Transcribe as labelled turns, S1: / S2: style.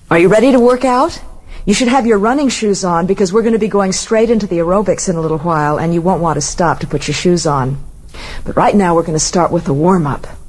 S1: Are you ready to work out? You should have your running shoes on because we're going to be going straight into the aerobics in a little while, and you won't want to stop to put your shoes on. But right now we're going to start with a warm-up.